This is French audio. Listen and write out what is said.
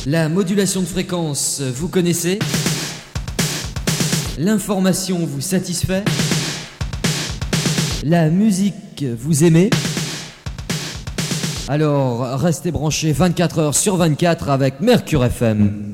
La modulation de fréquence, vous connaissez? L'information vous satisfait? La musique, vous aimez? Alors, restez branchés 24 heures sur 24 avec Mercure FM.